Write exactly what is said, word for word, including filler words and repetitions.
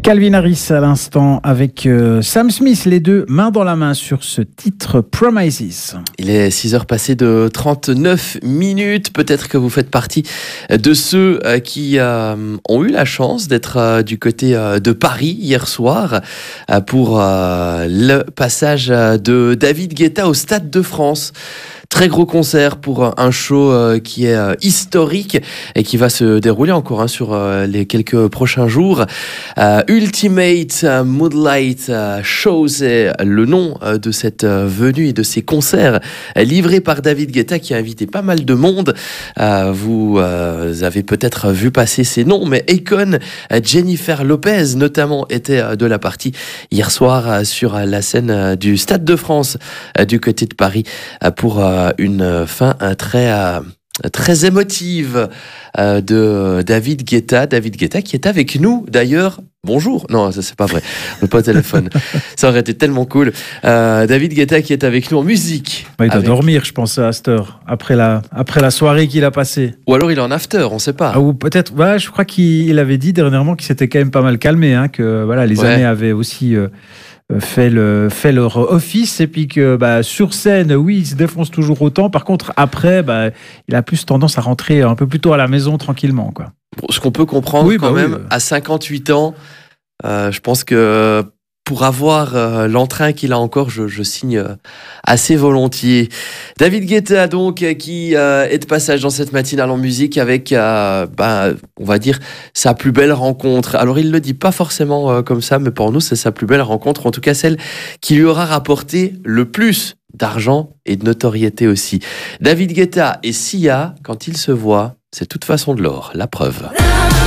Calvin Harris à l'instant avec euh, Sam Smith, les deux main dans la main sur ce titre Promises. Il est six heures passées de trente-neuf minutes. Peut-être que vous faites partie de ceux qui euh, ont eu la chance d'être euh, du côté euh, de Paris hier soir euh, pour euh, le passage de David Guetta au Stade de France. Très gros concert pour un show euh, qui est euh, historique et qui va se dérouler encore hein, sur euh, les quelques prochains jours. Euh, Ultimate Moonlight euh, Show, c'est le nom euh, de cette euh, venue et de ces concerts euh, livrés par David Guetta qui a invité pas mal de monde. Euh, vous euh, avez peut-être vu passer ces noms, mais Akon, euh, Jennifer Lopez notamment étaient euh, de la partie hier soir euh, sur euh, la scène euh, du Stade de France euh, du côté de Paris euh, pour euh, une fin très, très émotive de David Guetta. David Guetta qui est avec nous d'ailleurs. Bonjour. Non, ça c'est pas vrai. On n'est pas au téléphone. Ça aurait été tellement cool. Euh, David Guetta qui est avec nous en musique. Ouais, il doit avec... dormir, je pense, à cette heure, après la, après la soirée qu'il a passée. Ou alors il est en after, on ne sait pas. Ah, ou peut-être, ouais, je crois qu'il avait dit dernièrement qu'il s'était quand même pas mal calmé, hein, que voilà, les Ouais. années avaient aussi... Euh, fait le fait leur office et puis que bah, sur scène oui il se défonce toujours autant, par contre après bah, il a plus tendance à rentrer un peu plus tôt à la maison tranquillement quoi. Ce qu'on peut comprendre oui, quand bah même oui. à cinquante-huit ans, euh, je pense que pour avoir euh, l'entrain qu'il a encore, je, je signe euh, assez volontiers. David Guetta donc euh, qui euh, est de passage dans cette matinale en musique avec, euh, bah, on va dire, sa plus belle rencontre. Alors il le dit pas forcément euh, comme ça, mais pour nous c'est sa plus belle rencontre, en tout cas celle qui lui aura rapporté le plus d'argent et de notoriété aussi. David Guetta et Sia, quand ils se voient, c'est de toute façon de l'or, la preuve.